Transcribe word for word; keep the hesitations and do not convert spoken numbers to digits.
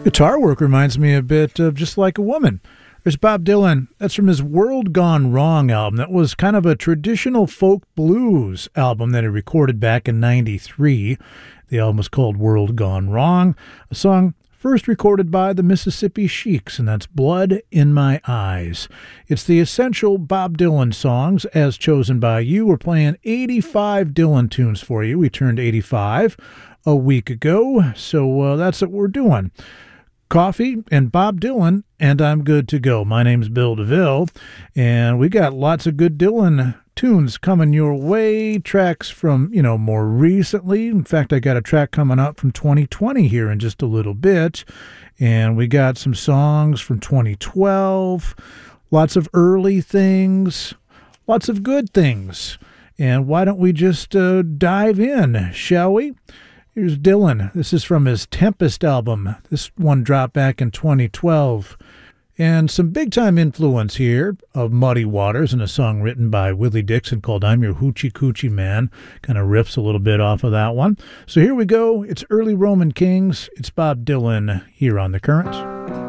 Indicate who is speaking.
Speaker 1: Guitar work reminds me a bit of Just Like a Woman. There's Bob Dylan. That's from his World Gone Wrong album. That was kind of a traditional folk blues album that he recorded back in ninety-three. The album was called World Gone Wrong, a song first recorded by the Mississippi Sheiks, and that's Blood in My Eyes. It's the essential Bob Dylan songs as chosen by you. We're playing eighty-five Dylan tunes for you. We turned eighty-five a week ago, so uh, that's what we're doing. Coffee and Bob Dylan, and I'm good to go. My name's Bill DeVille, and we got lots of good Dylan tunes coming your way, tracks from, you know, more recently. In fact, I got a track coming up from twenty twenty here in just a little bit, and we got some songs from twenty twelve, lots of early things, lots of good things. And why don't we just uh, dive in, shall we? Here's Dylan. This is from his Tempest album. This one dropped back in twenty twelve. And some big-time influence here of Muddy Waters in a song written by Willie Dixon called I'm Your Hoochie Coochie Man. Kind of riffs a little bit off of that one. So here we go. It's early Roman Kings. It's Bob Dylan here on The Current.